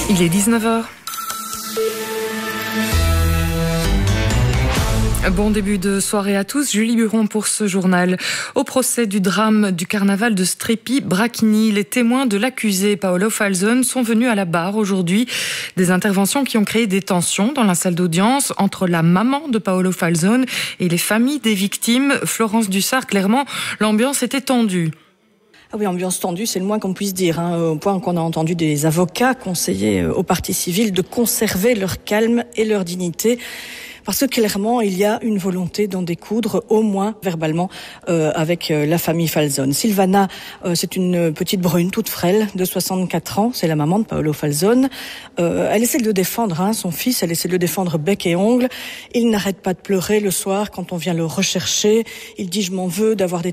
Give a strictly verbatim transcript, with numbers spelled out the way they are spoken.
Il est dix-neuf heures. Bon début de soirée à tous. Julie Buron pour ce journal. Au procès du drame du carnaval de Strépy-Bracchini, les témoins de l'accusé Paolo Falzone sont venus à la barre aujourd'hui. Des interventions qui ont créé des tensions dans la salle d'audience entre la maman de Paolo Falzone et les familles des victimes. Florence Dussart, clairement, l'ambiance était tendue. Ah oui, ambiance tendue, c'est le moins qu'on puisse dire, hein, au point qu'on a entendu des avocats conseiller aux parties civiles de conserver leur calme et leur dignité. Parce que clairement, il y a une volonté d'en découdre, au moins verbalement, euh, avec euh, la famille Falzone. Silvana, euh, c'est une petite brune toute frêle de soixante-quatre ans. C'est la maman de Paolo Falzone. Euh, elle essaie de le défendre, hein, son fils. Elle essaie de le défendre bec et ongle. Il n'arrête pas de pleurer le soir quand on vient le rechercher. Il dit « je m'en veux d'avoir des